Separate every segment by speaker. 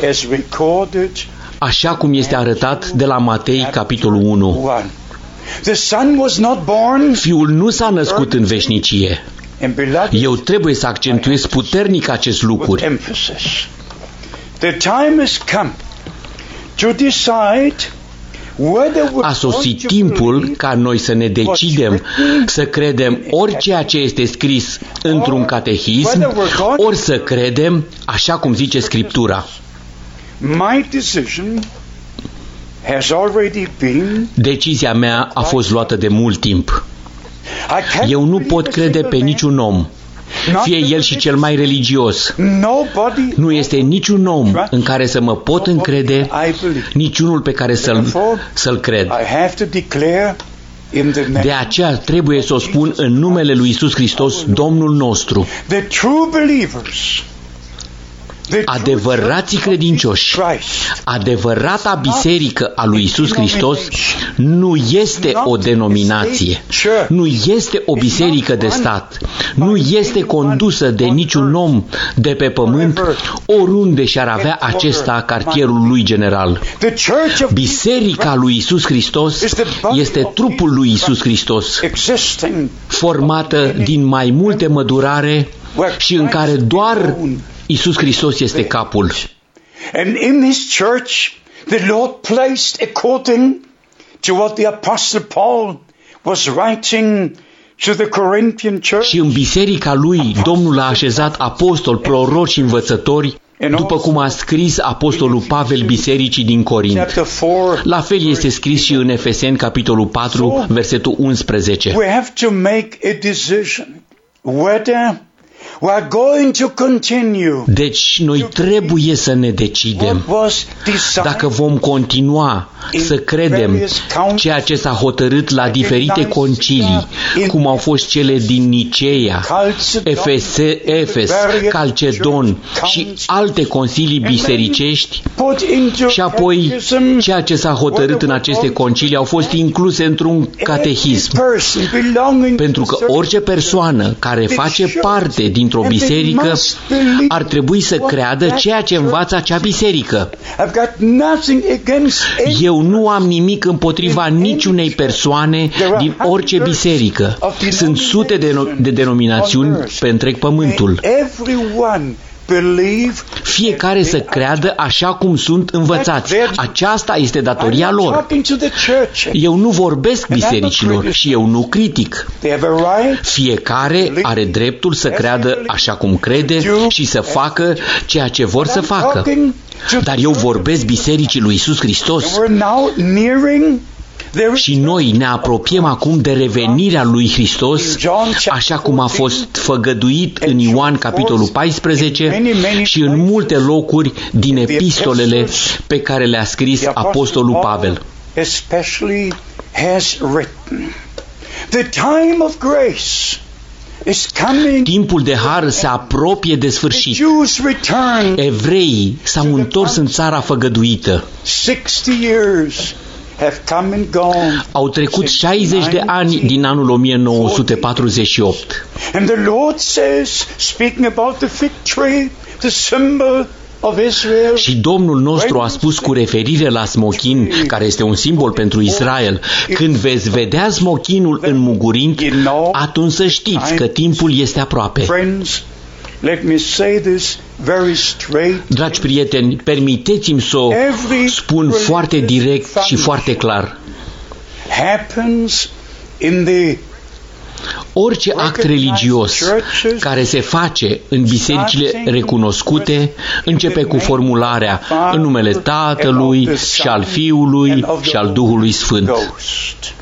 Speaker 1: as recorded,
Speaker 2: așa cum este arătat de la Matei, capitolul 1.
Speaker 1: 1. The Son was not born,
Speaker 2: Fiul nu s-a născut în veșnicie.
Speaker 1: and beloved,
Speaker 2: Eu trebuie să accentuez puternic acest lucru.
Speaker 1: with emphasis. The time has come to decide whether we're
Speaker 2: A sosit
Speaker 1: going to
Speaker 2: timpul
Speaker 1: believe
Speaker 2: ca noi să ne decidem să credem ori ceea ce este scris într-un catehism, ori să credem așa cum zice Scriptura.
Speaker 1: My decision has already been.
Speaker 2: Decizia mea a fost luată de mult timp.
Speaker 1: I can't
Speaker 2: Eu nu
Speaker 1: believe
Speaker 2: pot
Speaker 1: a
Speaker 2: crede
Speaker 1: single
Speaker 2: pe
Speaker 1: man,
Speaker 2: niciun om,
Speaker 1: not
Speaker 2: fie el și cel mai religios.
Speaker 1: nobody.
Speaker 2: Nu este niciun om în care să mă pot încrede,
Speaker 1: I believe.
Speaker 2: niciunul pe care să-l cred.
Speaker 1: I have to declare in the name.
Speaker 2: De aceea trebuie să o spun în numele lui Iisus Hristos, Domnul nostru.
Speaker 1: The true believers. The true
Speaker 2: Adevărații credincioși,
Speaker 1: Christ.
Speaker 2: adevărata biserică a lui Iisus Hristos nu este o denominație, nu este o biserică de stat, nu este condusă de niciun om de pe pământ, oriunde și-ar avea acesta cartierul lui general.
Speaker 1: The church of
Speaker 2: Biserica lui Iisus Hristos este trupul lui Iisus Hristos,
Speaker 1: existing
Speaker 2: formată din mai multe mădurare și în care doar Iisus Hristos este capul.
Speaker 1: And in this church, the Lord placed according to what the Apostle Paul was writing to the Corinthian church.
Speaker 2: Și în biserica lui Domnul a așezat apostoli, proroci și învățători, după cum a scris apostolul Pavel bisericii din Corint.
Speaker 1: Chapter 4.
Speaker 2: La fel este scris și în Efeseni, capitolul 4, versetul 11.
Speaker 1: We have to make a decision whether we are going to continue
Speaker 2: Deci noi trebuie să ne decidem
Speaker 1: what was decided
Speaker 2: dacă vom continua să credem ceea ce s-a hotărât la diferite concilii, cum au fost cele din Niceea, Efes, Calcedon și alte consilii bisericești,
Speaker 1: put into
Speaker 2: și apoi
Speaker 1: baptism
Speaker 2: ceea ce s-a hotărât în aceste concilii au fost incluse într-un catehism.
Speaker 1: person belonging
Speaker 2: Pentru că orice persoană care face parte dintr-o biserică ar trebui să creadă ceea ce învață acea biserică.
Speaker 1: I've got nothing against
Speaker 2: Eu nu am nimic împotriva niciunei persoane din orice biserică. Sunt sute de denominațiuni pe întreg pământul.
Speaker 1: everyone believe.
Speaker 2: Fiecare să creadă așa cum sunt învățați. Aceasta este datoria
Speaker 1: I'm not
Speaker 2: lor.
Speaker 1: talking to the church.
Speaker 2: Eu nu vorbesc bisericilor și eu nu critic.
Speaker 1: They have a right.
Speaker 2: Fiecare are dreptul să creadă așa cum crede și să facă ceea ce vor să facă. Dar eu vorbesc bisericii lui Iisus Hristos.
Speaker 1: We're now nearing the
Speaker 2: Și noi ne apropiem acum de revenirea lui Hristos, așa cum a fost făgăduit în Ioan capitolul 14 și în multe locuri din epistolele pe care le-a scris apostolul Pavel.
Speaker 1: especially has written. The time of grace is coming.
Speaker 2: Timpul de har se apropie de sfârșit.
Speaker 1: Jews return.
Speaker 2: Evreii s-au întors în țara făgăduită.
Speaker 1: 60 years have come and gone.
Speaker 2: Au trecut 60 de ani din anul 1948.
Speaker 1: And the Lord says, speaking about the fig tree, the symbol of Israel,
Speaker 2: Și Domnul nostru a spus cu referire la smochin, care este un simbol pentru Israel, când veți vedea smochinul înmugurind, atunci să știți că timpul este aproape.
Speaker 1: friends, let me say this very straight.
Speaker 2: Dragi prieteni, permiteți-mi să o spun foarte direct și foarte clar.
Speaker 1: Happens in the
Speaker 2: Orice act religios care se face în bisericile recunoscute începe cu formularea în numele Tatălui și al Fiului și al Duhului Sfânt.
Speaker 1: Ghost.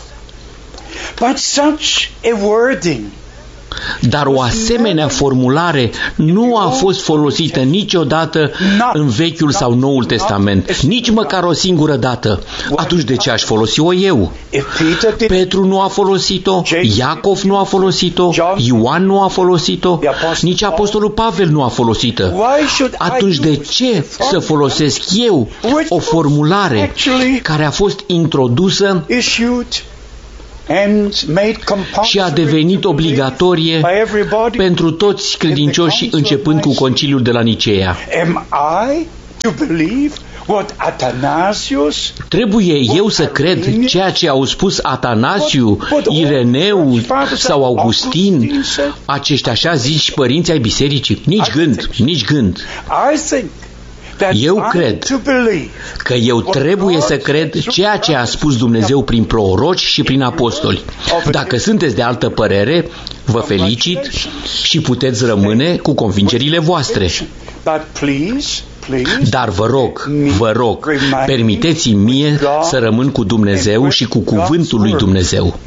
Speaker 1: But such a wording
Speaker 2: Dar o asemenea formulare nu a fost folosită niciodată în Vechiul sau Noul Testament, nici măcar o singură dată. Atunci de ce aș folosi-o eu?
Speaker 1: if Peter did,
Speaker 2: Petru nu a folosit-o, Iacov nu a folosit-o, Ioan nu a folosit-o, nici apostolul Pavel nu a folosit-o.
Speaker 1: why should I
Speaker 2: Atunci de ce să folosesc eu o formulare care a fost introdusă
Speaker 1: issued and made
Speaker 2: și a
Speaker 1: compulsory
Speaker 2: devenit obligatorie
Speaker 1: by everybody?
Speaker 2: pentru toți credincioșii începând cu conciliul de la Niceea?
Speaker 1: Am I
Speaker 2: Trebuie eu să cred ceea ce au spus Atanasiu, Ireneu sau Augustin, acești așa zici părinți ai bisericii? Nici gând, nici gând. Eu cred că eu trebuie să cred ceea ce a spus Dumnezeu prin proroci și prin apostoli. Dacă sunteți de altă părere, vă felicit și puteți rămâne cu convingerile voastre. Dar vă rog, permiteți-mi mie să rămân cu Dumnezeu și cu cuvântul lui Dumnezeu.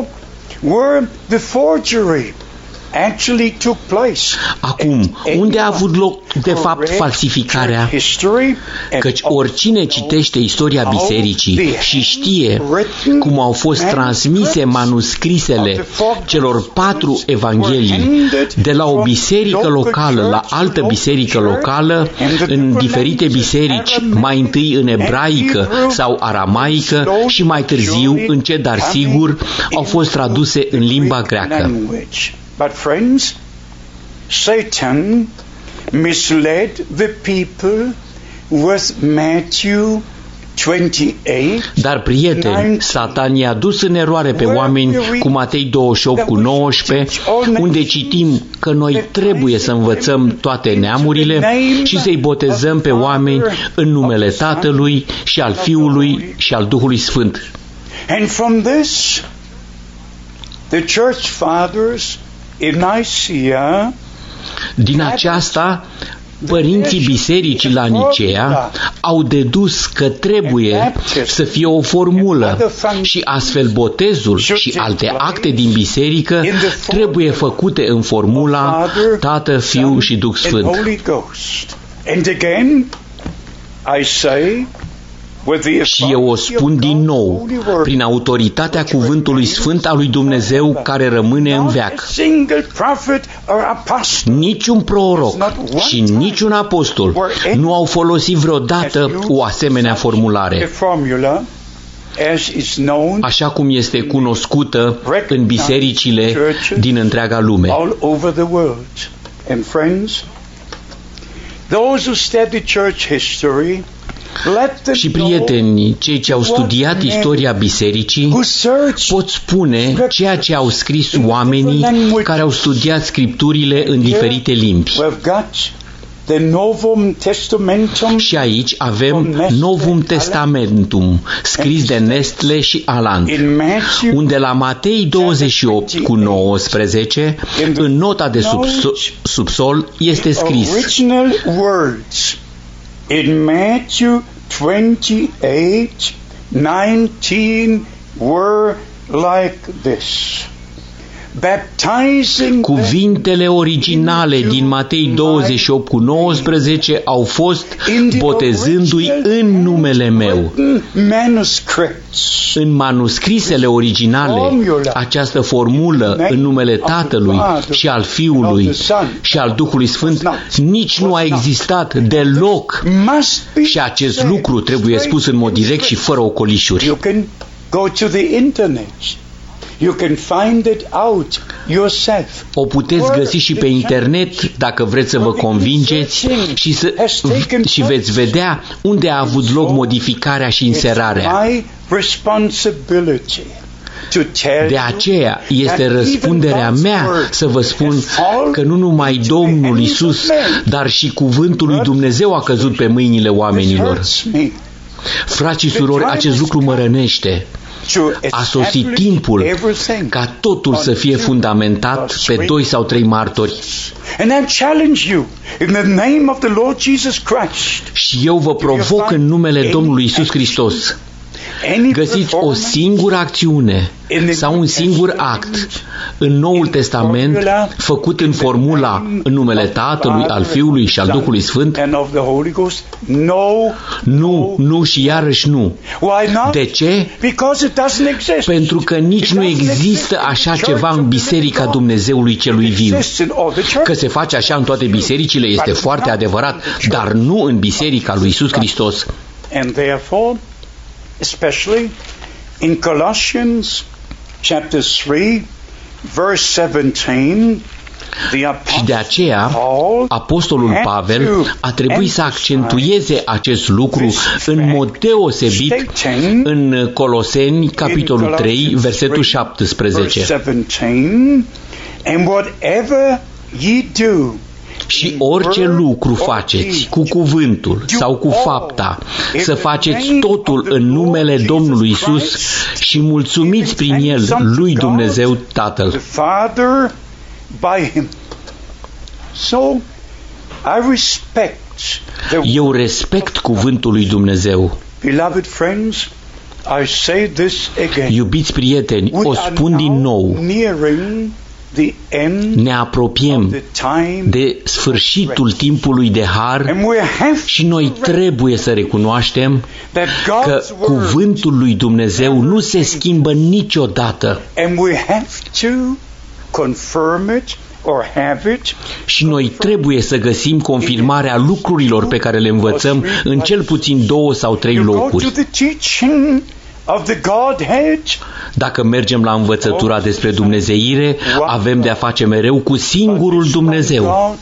Speaker 2: Acum, unde a avut loc de fapt falsificarea? Căci oricine citește istoria bisericii și știe cum au fost transmise manuscrisele celor 4 evanghelii de la o biserică locală la altă biserică locală, în diferite biserici, mai întâi în ebraică sau aramaică și mai târziu, încet dar sigur, au fost traduse în limba greacă.
Speaker 1: But friends, Satan misled the people with Matthew 28.
Speaker 2: Dar prieteni, Satan i-a dus în eroare pe oameni cu Matei 28:19, unde citim că noi trebuie să învățăm toate neamurile și să-i botezăm pe oameni în numele Tatălui și al Fiului și al Duhului Sfânt.
Speaker 1: And from this, the church fathers in Nicaea,
Speaker 2: din aceasta, părinții bisericii la Nicea au dedus că trebuie să fie o formulă și astfel botezul și alte acte din biserică trebuie făcute în formula Tată, Fiu și Duh Sfânt.
Speaker 1: And again, I say,
Speaker 2: și eu o spun din nou, prin autoritatea cuvântului sfânt al lui Dumnezeu care rămâne în veac. Niciun proroc și niciun apostol nu au folosit vreodată o asemenea formulare, așa cum este cunoscută în bisericile din întreaga lume. Și prietenii, cei ce au studiat istoria bisericii, pot spune ceea ce au scris oamenii care au studiat scripturile în diferite limbi. Și aici avem Novum Testamentum, scris de Nestle și Aland, unde la Matei 28:19, în nota de subsol, este scris:
Speaker 1: in Matthew 28:19 were like this.
Speaker 2: Cuvintele originale din Matei 28:19 au fost: botezându-i în numele meu. În manuscrisele originale, această formulă în numele Tatălui și al Fiului și al Duhului Sfânt nici nu a existat deloc. Și acest lucru trebuie spus în mod direct și fără ocolișuri.
Speaker 1: You can find it out yourself.
Speaker 2: O puteți găsi și pe internet dacă vreți să vă convingeți și veți vedea unde a avut loc modificarea și inserarea. De aceea este răspunderea mea să vă spun că nu numai Domnul Iisus, dar și cuvântul lui Dumnezeu a căzut pe mâinile oamenilor. Frați și surori, acest lucru mă rănește. A sosit timpul ca totul să fie fundamentat pe 2 sau 3 martori. Și eu vă provoc în numele Domnului Iisus Hristos. Găsiți o singură acțiune sau un singur act în Noul Testament făcut în formula în numele Tatălui, al Fiului și al Duhului Sfânt? Nu și iarăși nu. De ce? Pentru că nici nu există așa ceva în Biserica Dumnezeului Celui Viu. Că se face așa în toate bisericile este foarte adevărat, dar nu în Biserica lui Iisus Hristos.
Speaker 1: Especially in Colossians chapter 3 verse 17,
Speaker 2: Și de aceea, apostolul Pavel a trebuit să accentueze acest lucru în mod deosebit în Coloseni, capitolul 3, versetul 17. Și orice lucru faceți cu cuvântul sau cu fapta, să faceți totul în numele Domnului Isus și mulțumiți prin El lui Dumnezeu Tatăl. Eu respect cuvântul lui Dumnezeu. Iubiți prieteni, o spun din nou, ne apropiem de sfârșitul timpului de har și noi trebuie să recunoaștem că cuvântul lui Dumnezeu nu se schimbă niciodată. Și noi trebuie să găsim confirmarea lucrurilor pe care le învățăm în cel puțin 2 sau 3 locuri. Dacă mergem la învățătura despre dumnezeire, avem de-a face mereu cu singurul Dumnezeu.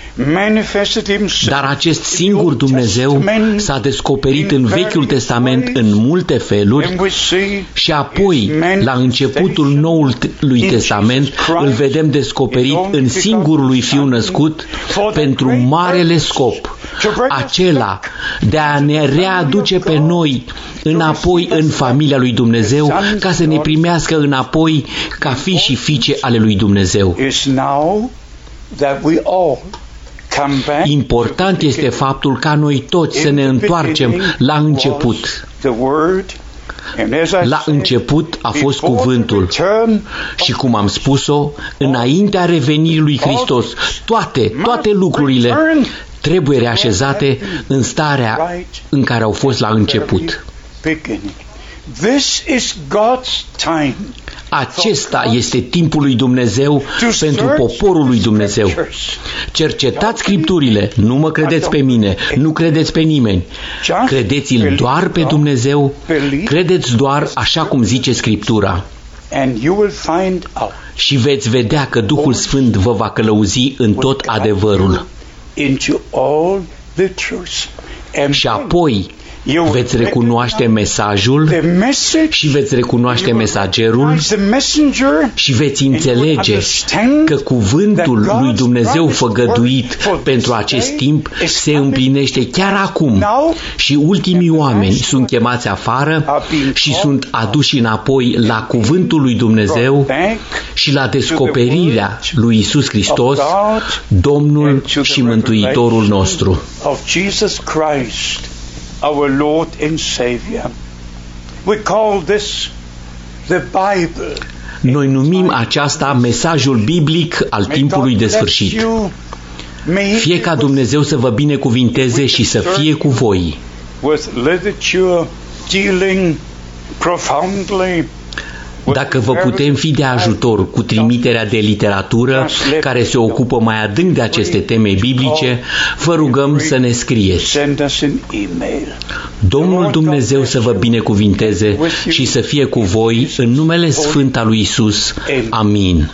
Speaker 2: Dar acest singur Dumnezeu s-a descoperit în Vechiul Testament în multe feluri și apoi, la începutul Noului Testament, îl vedem descoperit în singurul lui Fiu născut pentru marele scop, acela de a ne readuce pe noi înapoi în familia lui Dumnezeu, ca să ne primească înapoi ca fii și fiice ale lui Dumnezeu. Important este faptul ca noi toți să ne întoarcem la început. La început a fost cuvântul și, cum am spus-o, înaintea revenirii lui Hristos, toate lucrurile trebuie reașezate în starea în care au fost la început. Acesta este timpul lui Dumnezeu pentru poporul lui Dumnezeu. Cercetați Scripturile, nu mă credeți pe mine, nu credeți pe nimeni. Credeți-l doar pe Dumnezeu, credeți doar așa cum zice Scriptura. Și veți vedea că Duhul Sfânt vă va călăuzi în tot adevărul. Și apoi veți recunoaște mesajul și veți recunoaște mesagerul și veți înțelege că cuvântul lui Dumnezeu făgăduit pentru acest timp se împlinește chiar acum și ultimii oameni sunt chemați afară și sunt aduși înapoi la cuvântul lui Dumnezeu și la descoperirea lui Isus Hristos, Domnul și Mântuitorul nostru.
Speaker 1: Our Lord and Savior. We call this the Bible.
Speaker 2: Noi numim aceasta mesajul biblic al timpului de sfârșit. Fie ca Dumnezeu să vă binecuvinteze și să fie cu voi.
Speaker 1: With literature dealing profoundly.
Speaker 2: Dacă vă putem fi de ajutor cu trimiterea de literatură care se ocupă mai adânc de aceste teme biblice, vă rugăm să ne scrieți. Domnul Dumnezeu să vă binecuvinteze și să fie cu voi în numele sfânt al lui Isus. Amin.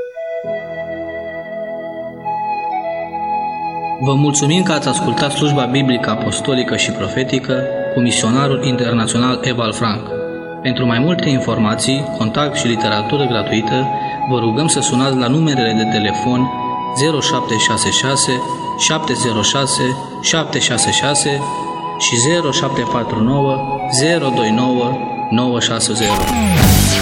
Speaker 3: Vă mulțumim că ați ascultat slujba biblică apostolică și profetică cu misionarul internațional Ewald Frank. Pentru mai multe informații, contact și literatură gratuită, vă rugăm să sunați la numerele de telefon 0766 706 766 și 0749 029 960.